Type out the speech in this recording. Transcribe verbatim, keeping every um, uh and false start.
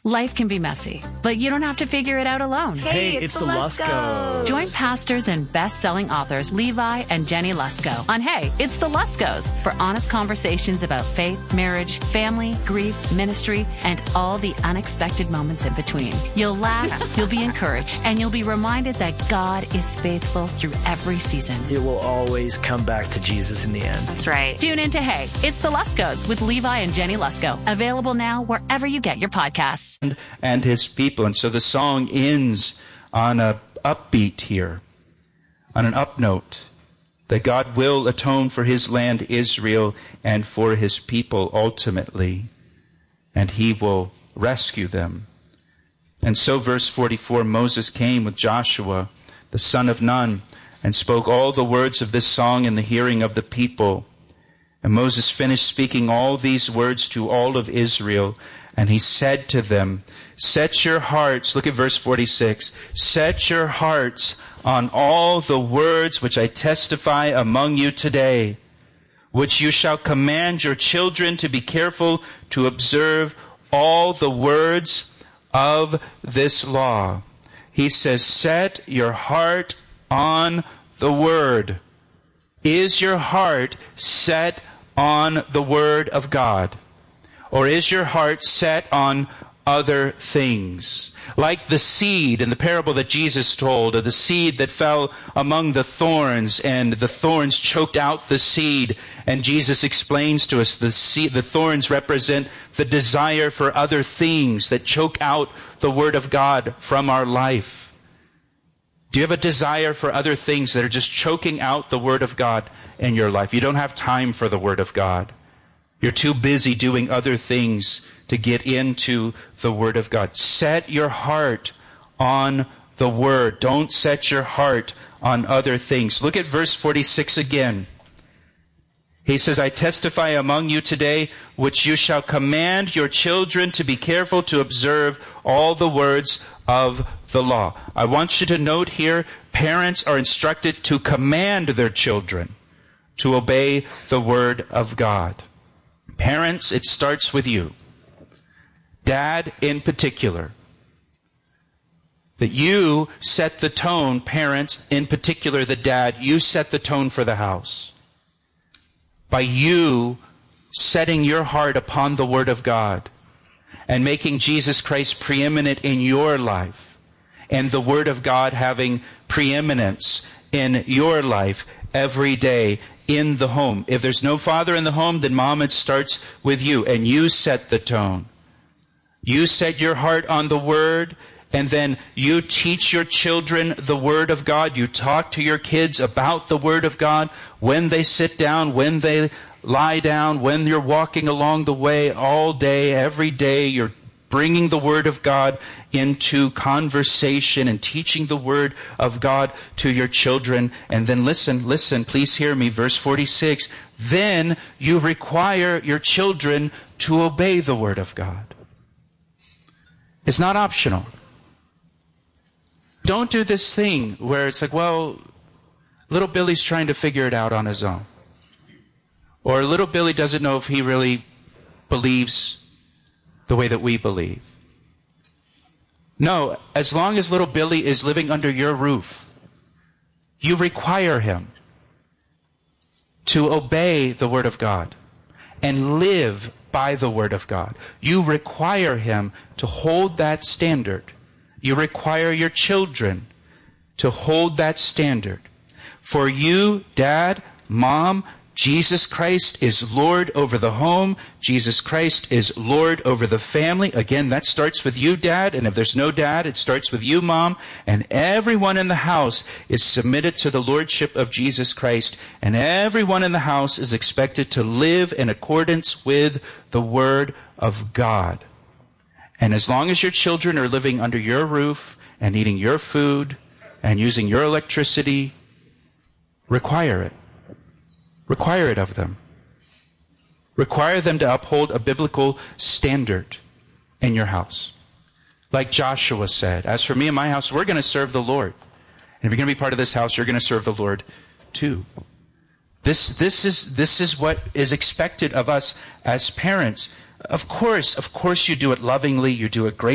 Life can be messy, but you don't have to figure it out alone. Hey, Hey, it's, it's the the Luskos. Join pastors and best-selling authors Levi and Jenny Lusko on Hey, It's the Luskos for honest conversations about faith, marriage, family, grief, ministry, and all the unexpected moments in between. You'll laugh, you'll be encouraged, and you'll be reminded that God is faithful through every season. It will always come back to Jesus in the end. That's right. Tune in to Hey, It's the Luskos with Levi and Jenny Lusko. Available now wherever you get your podcasts. And his people. And so the song ends on a upbeat here, on an up note, that God will atone for his land Israel and for his people ultimately, and he will rescue them. And so verse forty-four, Moses came with Joshua, the son of Nun, and spoke all the words of this song in the hearing of the people. And Moses finished speaking all these words to all of Israel, and he said to them, set your hearts, look at verse forty-six, set your hearts on all the words which I testify among you today, which you shall command your children to be careful to observe all the words of this law. He says, set your heart on the word. Is your heart set on the word of God? Or is your heart set on other things? Like the seed in the parable that Jesus told, of the seed that fell among the thorns, and the thorns choked out the seed. And Jesus explains to us the seed, the thorns represent the desire for other things that choke out the word of God from our life. Do you have a desire for other things that are just choking out the word of God in your life? You don't have time for the word of God. You're too busy doing other things to get into the Word of God. Set your heart on the Word. Don't set your heart on other things. Look at verse forty-six again. He says, I testify among you today, which you shall command your children to be careful to observe all the words of the law. I want you to note here, parents are instructed to command their children to obey the Word of God. Parents, it starts with you. Dad in particular. That you set the tone, parents, in particular the dad, you set the tone for the house. By you setting your heart upon the Word of God and making Jesus Christ preeminent in your life and the Word of God having preeminence in your life every day in the home. If there's no father in the home, then mom, it starts with you, and you set the tone. You set your heart on the Word, and then you teach your children the Word of God. You talk to your kids about the Word of God when they sit down, when they lie down, when you're walking along the way, all day, every day. You're bringing the Word of God into conversation and teaching the Word of God to your children. And then listen, listen, please hear me, verse forty-six. Then you require your children to obey the Word of God. It's not optional. Don't do this thing where it's like, well, little Billy's trying to figure it out on his own. Or little Billy doesn't know if he really believes the way that we believe. No, as long as little Billy is living under your roof, you require him to obey the Word of God and live by the Word of God. You require him to hold that standard. You require your children to hold that standard. For you, dad, mom, Jesus Christ is Lord over the home. Jesus Christ is Lord over the family. Again, that starts with you, dad. And if there's no dad, it starts with you, mom. And everyone in the house is submitted to the Lordship of Jesus Christ. And everyone in the house is expected to live in accordance with the Word of God. And as long as your children are living under your roof and eating your food and using your electricity, require it. Require it of them. Require them to uphold a biblical standard in your house. Like Joshua said, as for me and my house, we're going to serve the Lord. And if you're going to be part of this house, you're going to serve the Lord too. This, this is, this is what is expected of us as parents. Of course, of course you do it lovingly, you do it gracefully.